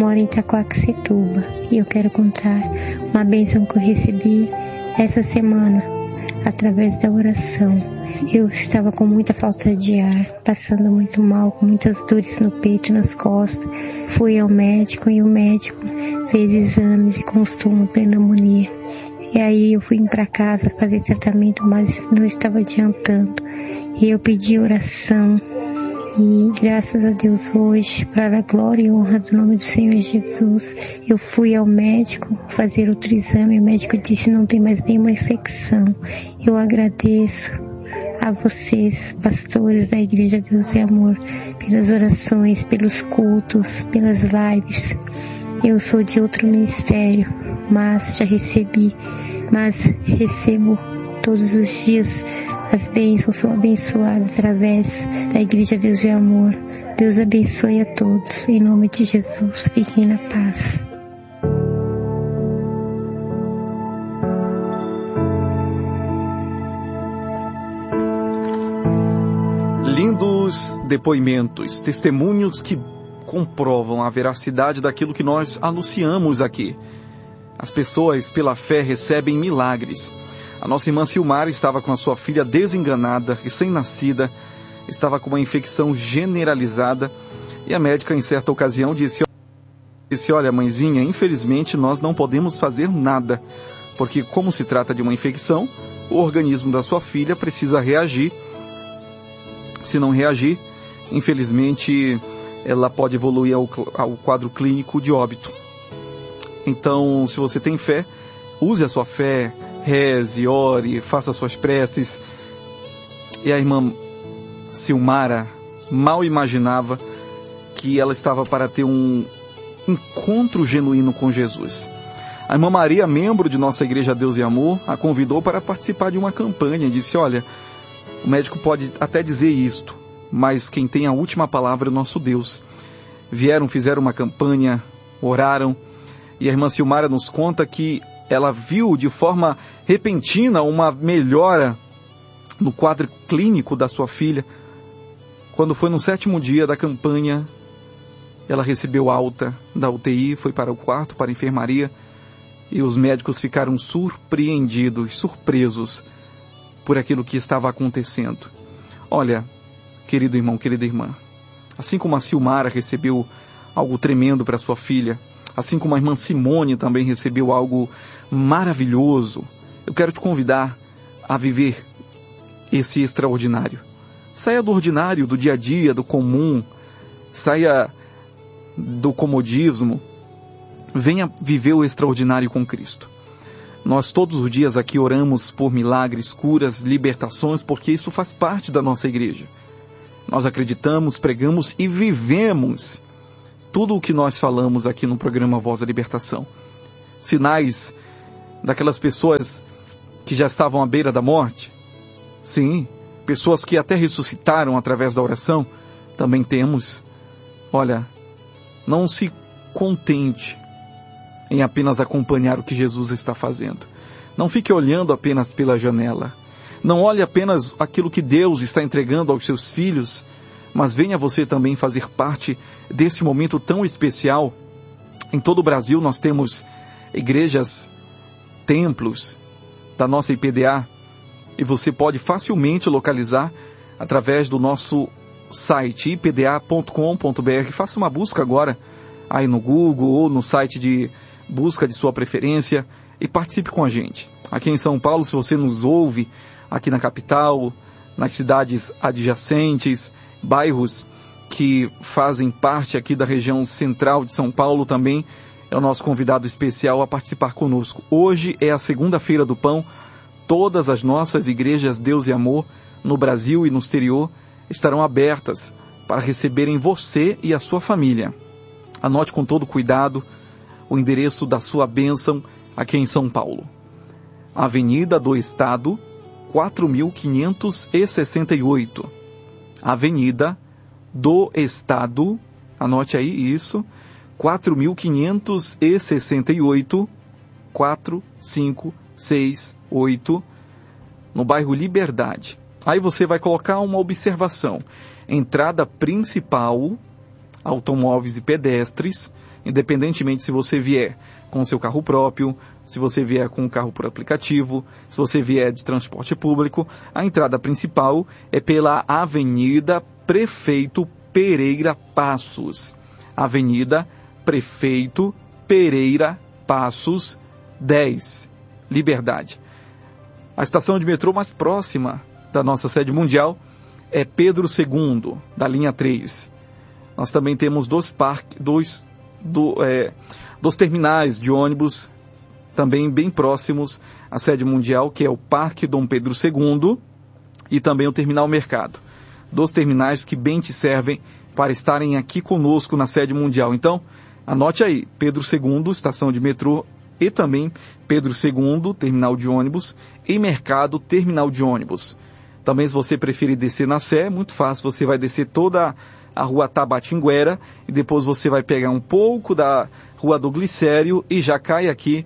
moro em Itaquaquecetuba e eu quero contar uma bênção que eu recebi essa semana através da oração. Eu estava com muita falta de ar, passando muito mal, com muitas dores no peito e nas costas. Fui ao médico e o médico fez exames e constou uma pneumonia. E aí eu fui para casa fazer tratamento, mas não estava adiantando. E eu pedi oração. E graças a Deus hoje, para a glória e honra do nome do Senhor Jesus, eu fui ao médico fazer outro exame. O médico disse que não tem mais nenhuma infecção. Eu agradeço a vocês, pastores da Igreja Deus e Amor, pelas orações, pelos cultos, pelas lives. Eu sou de outro ministério, mas recebo todos os dias as bênçãos, sou abençoada através da Igreja Deus e Amor. Deus abençoe a todos, em nome de Jesus, fiquem na paz. Lindos depoimentos, testemunhos que comprovam a veracidade daquilo que nós anunciamos aqui. As pessoas, pela fé, recebem milagres. A nossa irmã Silmara estava com a sua filha desenganada, recém-nascida, estava com uma infecção generalizada, e a médica, em certa ocasião, disse, olha, mãezinha, infelizmente nós não podemos fazer nada, porque como se trata de uma infecção, o organismo da sua filha precisa reagir. Se não reagir, infelizmente, ela pode evoluir ao quadro clínico de óbito. Então, se você tem fé, use a sua fé, reze, ore, faça suas preces. E a irmã Silmara mal imaginava que ela estava para ter um encontro genuíno com Jesus. A irmã Maria, membro de nossa Igreja Deus e Amor, a convidou para participar de uma campanha e disse, olha, o médico pode até dizer isto, mas quem tem a última palavra é o nosso Deus. Fizeram uma campanha, oraram, e a irmã Silmara nos conta que ela viu de forma repentina uma melhora no quadro clínico da sua filha. Quando foi no 7º dia da campanha, ela recebeu alta da UTI, foi para o quarto, para a enfermaria, e os médicos ficaram surpreendidos, surpresos por aquilo que estava acontecendo. Olha, querido irmão, querida irmã, assim como a Silmara recebeu algo tremendo para sua filha, assim como a irmã Simone também recebeu algo maravilhoso, eu quero te convidar a viver esse extraordinário. Saia do ordinário, do dia a dia, do comum, saia do comodismo, venha viver o extraordinário com Cristo. Nós todos os dias aqui oramos por milagres, curas, libertações, porque isso faz parte da nossa igreja. Nós acreditamos, pregamos e vivemos tudo o que nós falamos aqui no programa Voz da Libertação. Sinais daquelas pessoas que já estavam à beira da morte? Sim, pessoas que até ressuscitaram através da oração, também temos. Olha, não se contente em apenas acompanhar o que Jesus está fazendo. Não fique olhando apenas pela janela. Não olhe apenas aquilo que Deus está entregando aos seus filhos, mas venha você também fazer parte desse momento tão especial. Em todo o Brasil nós temos igrejas, templos da nossa IPDA, e você pode facilmente localizar através do nosso site ipda.com.br. Faça uma busca agora aí no Google ou no site de busca de sua preferência e participe com a gente. Aqui em São Paulo, se você nos ouve aqui na capital, nas cidades adjacentes, bairros que fazem parte aqui da região central de São Paulo também, é o nosso convidado especial a participar conosco. Hoje é a segunda-feira do pão. Todas as nossas igrejas Deus e Amor no Brasil e no exterior estarão abertas para receberem você e a sua família. Anote com todo cuidado o endereço da sua bênção aqui em São Paulo. Avenida do Estado, 4.568. Avenida do Estado, anote aí isso, 4.568, 4568, no bairro Liberdade. Aí você vai colocar uma observação. Entrada principal, automóveis e pedestres, Independentemente se você vier com o seu carro próprio, se você vier com um carro por aplicativo, se você vier de transporte público, a entrada principal é pela Avenida Prefeito Pereira Passos. Avenida Prefeito Pereira Passos 10, Liberdade. A estação de metrô mais próxima da nossa sede mundial é Pedro II, da linha 3. Nós também temos dois terminais de ônibus também bem próximos à sede mundial, que é o Parque Dom Pedro II e também o Terminal Mercado. 2 terminais que bem te servem para estarem aqui conosco na sede mundial. Então, anote aí, Pedro II, estação de metrô, e também Pedro II, terminal de ônibus, e Mercado, terminal de ônibus. Também, se você preferir descer na Sé, é muito fácil, você vai descer toda a rua Tabatinguera, e depois você vai pegar um pouco da rua do Glicério e já cai aqui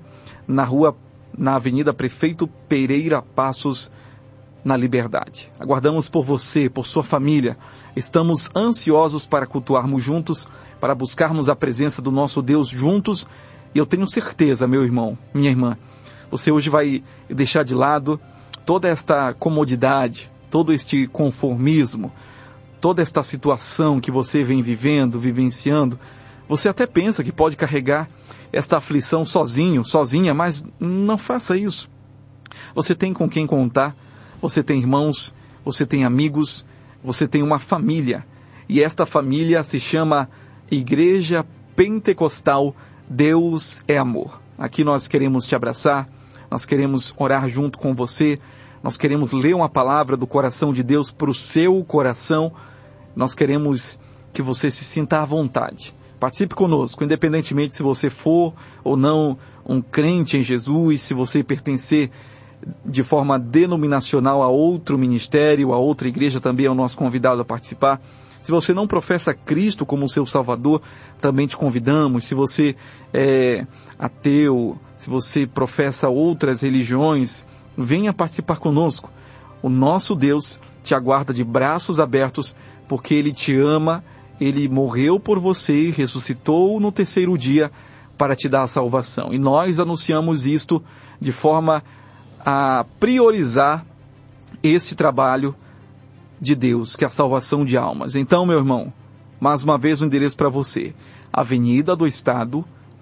na Avenida Prefeito Pereira Passos, na Liberdade. Aguardamos por você, por sua família. Estamos ansiosos para cultuarmos juntos, para buscarmos a presença do nosso Deus juntos. E eu tenho certeza, meu irmão, minha irmã, você hoje vai deixar de lado toda esta comodidade, todo este conformismo, toda esta situação que você vem vivendo, vivenciando. Você até pensa que pode carregar esta aflição sozinho, sozinha, mas não faça isso. Você tem com quem contar, você tem irmãos, você tem amigos, você tem uma família. E esta família se chama Igreja Pentecostal Deus é Amor. Aqui nós queremos te abraçar, nós queremos orar junto com você, nós queremos ler uma palavra do coração de Deus para o seu coração. Nós queremos que você se sinta à vontade. Participe conosco, independentemente se você for ou não um crente em Jesus, se você pertencer de forma denominacional a outro ministério, a outra igreja, também é o nosso convidado a participar. Se você não professa Cristo como seu Salvador, também te convidamos. Se você é ateu, se você professa outras religiões, venha participar conosco. O nosso Deus te aguarda de braços abertos, porque Ele te ama, Ele morreu por você e ressuscitou no 3º dia para te dar a salvação. E nós anunciamos isto de forma a priorizar esse trabalho de Deus, que é a salvação de almas. Então, meu irmão, mais uma vez o endereço para você: Avenida do Estado,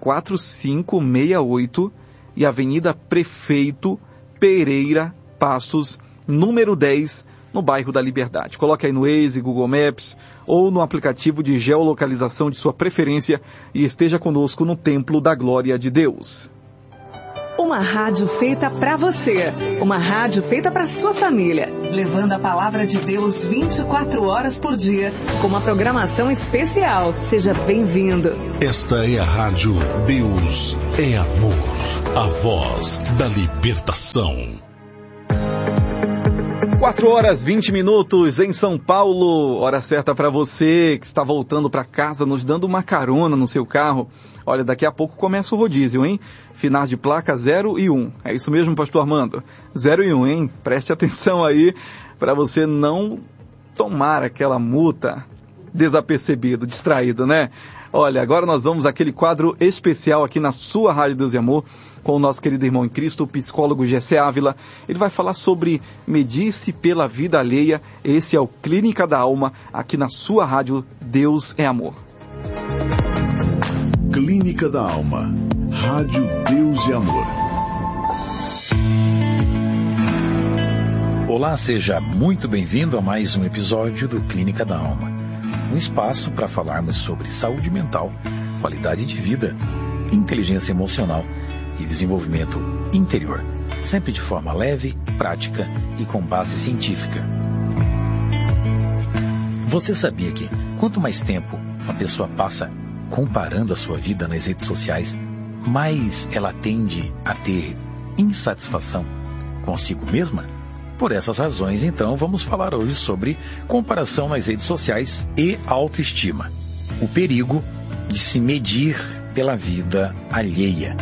4568 e Avenida Prefeito Pereira Passos, número 10, no bairro da Liberdade. Coloque aí no Waze, Google Maps ou no aplicativo de geolocalização de sua preferência e esteja conosco no Templo da Glória de Deus. Uma rádio feita para você, uma rádio feita para sua família, levando a palavra de Deus 24 horas por dia, com uma programação especial. Seja bem-vindo. Esta é a rádio Deus é Amor, a voz da libertação. 4h20 em São Paulo, hora certa para você que está voltando para casa, nos dando uma carona no seu carro. Olha, daqui a pouco começa o rodízio, hein? Finais de placa 0 e 1. É isso mesmo, pastor Armando? 0 e 1, hein? Preste atenção aí para você não tomar aquela multa desapercebido, distraído, né? Olha, agora nós vamos àquele quadro especial aqui na sua Rádio Deus e Amor, com o nosso querido irmão em Cristo, o psicólogo Gessé Ávila. Ele vai falar sobre medir-se pela vida alheia. Esse é o Clínica da Alma, aqui na sua Rádio Deus é Amor. Clínica da Alma, Rádio Deus e Amor. Olá, seja muito bem-vindo a mais um episódio do Clínica da Alma. Um espaço para falarmos sobre saúde mental, qualidade de vida, inteligência emocional e desenvolvimento interior, sempre de forma leve, prática e com base científica. Você sabia que quanto mais tempo uma pessoa passa comparando a sua vida nas redes sociais, mais ela tende a ter insatisfação consigo mesma? Por essas razões, então, vamos falar hoje sobre comparação nas redes sociais e autoestima. O perigo de se medir pela vida alheia.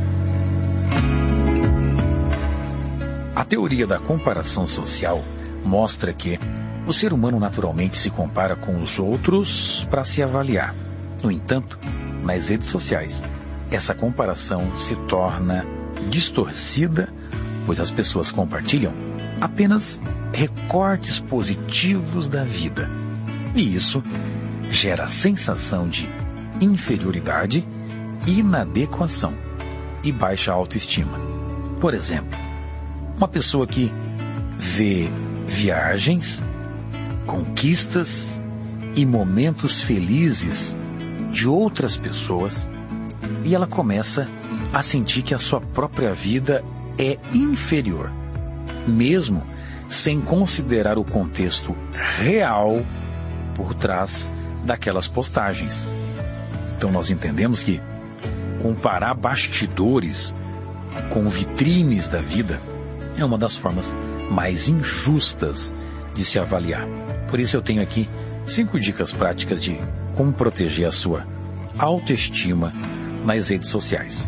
A teoria da comparação social mostra que o ser humano naturalmente se compara com os outros para se avaliar. No entanto, nas redes sociais, essa comparação se torna distorcida, pois as pessoas compartilham apenas recortes positivos da vida. E isso gera a sensação de inferioridade, inadequação e baixa autoestima. Por exemplo, uma pessoa que vê viagens, conquistas e momentos felizes de outras pessoas e ela começa a sentir que a sua própria vida é inferior, mesmo sem considerar o contexto real por trás daquelas postagens. Então nós entendemos que comparar bastidores com vitrines da vida é uma das formas mais injustas de se avaliar. Por isso eu tenho aqui 5 dicas práticas de como proteger a sua autoestima nas redes sociais.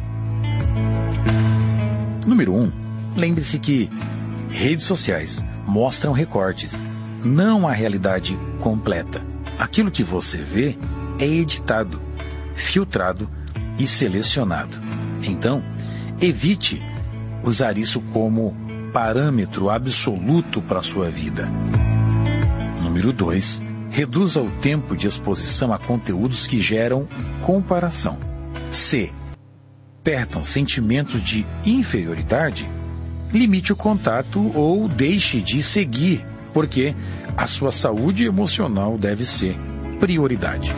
Número 1. Lembre-se que redes sociais mostram recortes, não a realidade completa. Aquilo que você vê é editado, filtrado e selecionado. Então, evite usar isso como parâmetro absoluto para a sua vida. Número 2. Reduza o tempo de exposição a conteúdos que geram comparação. Se despertam sentimentos de inferioridade, limite o contato ou deixe de seguir, porque a sua saúde emocional deve ser prioridade.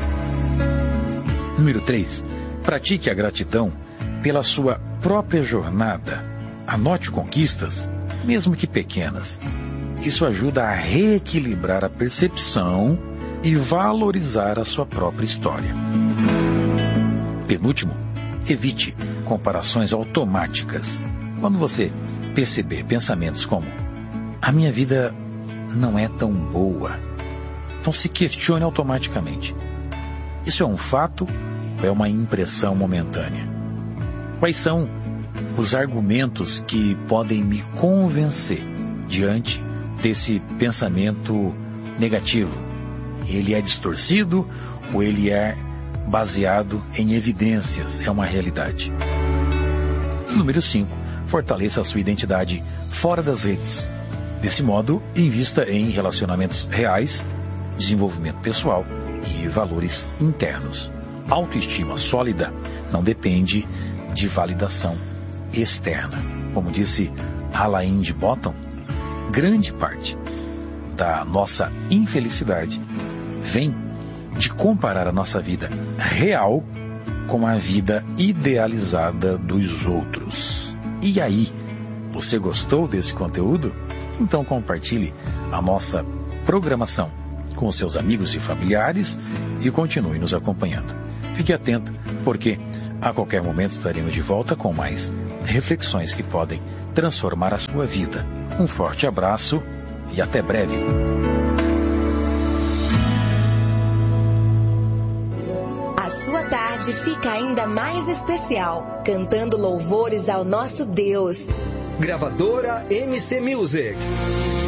Número 3. Pratique a gratidão pela sua própria jornada. Anote conquistas, mesmo que pequenas. Isso ajuda a reequilibrar a percepção e valorizar a sua própria história. Penúltimo, evite comparações automáticas. Quando você perceber pensamentos como a minha vida não é tão boa, então se questione automaticamente. Isso é um fato ou é uma impressão momentânea? Quais são os argumentos que podem me convencer diante desse pensamento negativo? Ele é distorcido ou ele é baseado em evidências? É uma realidade. Número 5. Fortaleça a sua identidade fora das redes. Desse modo, invista em relacionamentos reais, desenvolvimento pessoal e valores internos. Autoestima sólida não depende de validação externa. Como disse Alain de Botton, grande parte da nossa infelicidade vem de comparar a nossa vida real com a vida idealizada dos outros. E aí, você gostou desse conteúdo? Então compartilhe a nossa programação com os seus amigos e familiares e continue nos acompanhando. Fique atento, porque a qualquer momento estaremos de volta com mais reflexões que podem transformar a sua vida. Um forte abraço e até breve. A sua tarde fica ainda mais especial, cantando louvores ao nosso Deus. Gravadora MC Music.